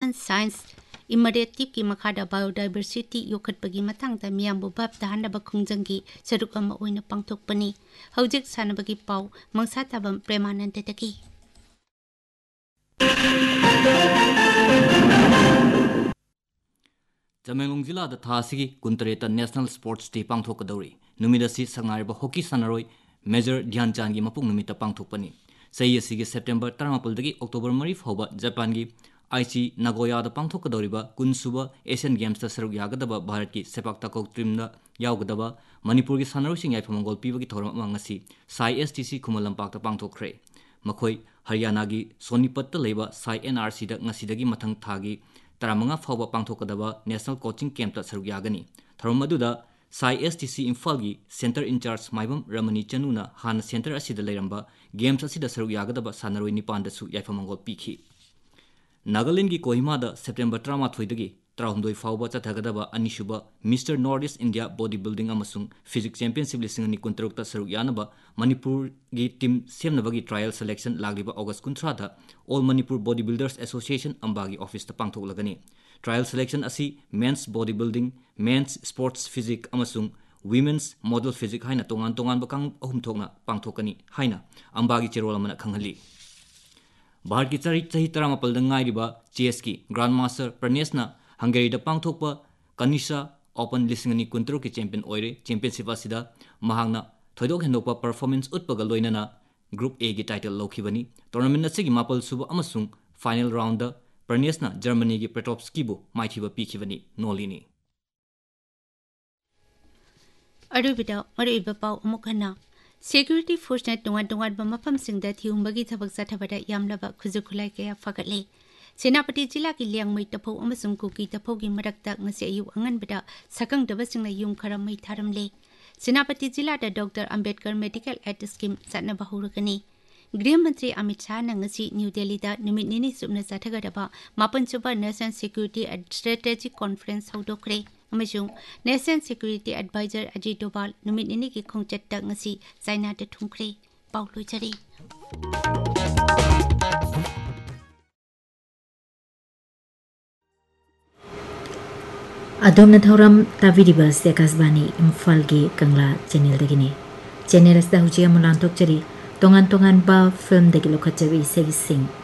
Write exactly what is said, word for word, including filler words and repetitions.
Education Science Immersive की मखादा Biodiversity योखटपगी मतंगदा मियामबु बाप दहानबा खुंजंगी सरुक अमा ओइना पांगथोकपनी हौजिक सानबगी पाउ मंगसाताबम प्रेमानंदतकी Tamenglong Jilla da Thasigi Kuntareta National Sports Day Pangthokadori Numidasi Sangarba Hockey Sanaroi Major Dhyan Chandgi Mapung Numita Pangthokpani Sayasigi September Taramapulgi October Marif Hoba Japangi Aichi Nagoya da Pangthokadoriba Kunsuba Asian Games da Saruk Yagadaba Bharatki Sepak Takraw Teamda Yaugadaba Manipurgi Sanarosing Yaifamangol Pibagi Thoram Mangasi Sai S T C Khumalampakta Pangthokre Makhoi Haryanagi Sonipatta Leba Sai N R C da Ngasidagi Mathang Thagi Taramanga Fauba Pangthokadaba National Coaching Camp ta Saruk Yagani Tharum Maduda Sai S T C Imphal Center in Charge Maibam Ramani Chanuna Han Center asida leiramba Games asida Saruk Yagadaba Sanaroi Nipan da su Yaifamangol Pikhi Nagaland gi Kohima da September thirty-three dagi thirty-nine fauba chathagadaba anishuba Mister Northeast India Bodybuilding amasung Physics Championship lising ni kuntaruk ta saruk yanaba Manipur gi team semnabagi trial selection lagliba August kunthra da All Manipur Bodybuilders Association ambagi office ta pangthoklagani trial selection asi men's bodybuilding men's sports physics amasung women's model physics haina tongan tongan bakang ahum thokna pangthokani haina ambagi cherol amana khanghali Bharat ki chari chahi taramapal da ngairiba chess ki grandmaster Pranesna Hungary da pangthokpa Kanisha Open lising ni kuntaruk ki champion oire championship asida mahangna thoidok hendokpa performance utpaga loinana group A gi title lokhibani tournament asigi mapal suba amasung final round da Pranesna Germany gi Petrovsky bu maithiba pikhibani nolini Arubida Mariba Pau Mukana Security Force net Dungan Dungan Bamapam Sing that Humbagi Tabaksatabada Yamlava Kuzukulai Kaya Fagatli. Senapati Jila ki Liang Mai Tapo Amasung Kuki Tapogi Marakta Nasi Angan Bada Sakang Dabasing la Yung Karamai Taramle. Senapati Jila da Doctor Ambedkar Medical Aid Scheme Satna Bahuragani. Grimantri Amit Shah Nangasi New Delhi da Numit Nini Subna Satagadaba Mapansuba National Security and Strategic Conference Haudokre. Amazung National Security Advisor Ajit Doval Numit Nini ki Khongchat da ngasi China da Thungkre Paulo Chari Adom na thoram tavidiba sekasbani Imphal gi Kangla channel dagini channel as da hujiga mulantok chari tongan tongan ba film dagi lokhachawi segi sing